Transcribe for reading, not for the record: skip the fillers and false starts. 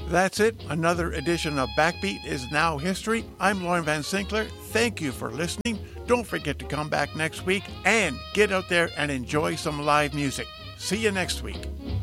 That's it. Another edition of Backbeat is now history. I'm Lauren Van Sinkler. Thank you for listening. Don't forget to come back next week and get out there and enjoy some live music. See you next week.